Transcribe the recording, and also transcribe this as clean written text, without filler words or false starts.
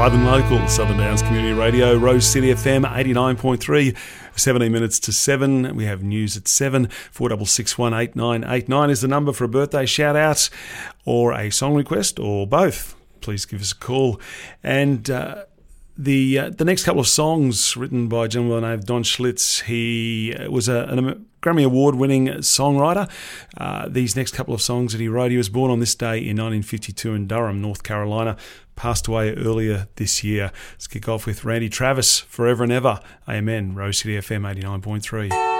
Live and local, Southern Downs Community Radio, Rose City FM 89.3, 17 minutes to 7. We have news at 7. 46618989 is the number for a birthday shout out or a song request or both. Please give us a call. And the next couple of songs written by a gentleman by the name of Don Schlitz. He was a Grammy Award-winning songwriter. These next couple of songs that he wrote, he was born on this day in 1952 in Durham, North Carolina. Passed away earlier this year. Let's kick off with Randy Travis, Forever and Ever. Amen. Rose City FM 89.3.